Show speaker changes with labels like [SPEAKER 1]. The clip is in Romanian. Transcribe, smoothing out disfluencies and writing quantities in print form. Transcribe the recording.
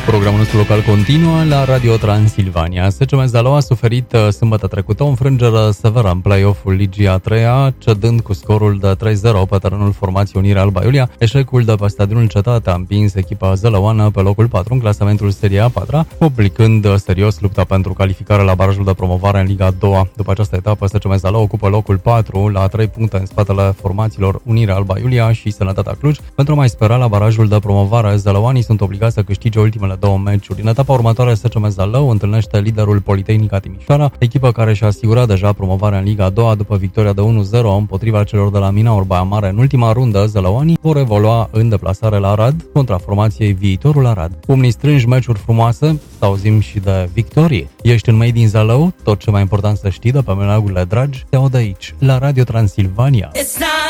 [SPEAKER 1] Programul nostru local continuă la Radio Transilvania. SCM Zalău a suferit sâmbătă trecută o înfrângere severă în play-off-ul Ligii a 3-a, cedând cu scorul de 3-0 pe terenul formației Unirea Alba Iulia. Eșecul de pe stadionul Cetate a împins echipa zălăoană pe locul 4 în clasamentul Serie A 4-a, complicând serios lupta pentru calificare la barajul de promovare în Liga a 2-a. După această etapă, SCM Zalău ocupă locul 4 la 3 puncte în spatele formațiilor Unirea Alba Iulia și Sănătatea Cluj. Pentru a mai spera la barajul de promovare, zălăoanii sunt obligați să câștige ultimele două meciuri. În etapa următoare, SCM Zalău întâlnește liderul Politehnica Timișoara, echipă care și-a asigurat deja promovarea în Liga a 2-a după victoria de 1-0 împotriva celor de la Minaur Baia Mare. În ultima rundă, zălăoanii vor evolua în deplasare la Arad contra formației Viitorul Arad. Pumnii strângi, meciuri frumoase, să auzim și de victorie. Ești în Made din Zalău? Tot ce mai important să știi de pe meleagurile dragi te aud aici, la Radio Transilvania.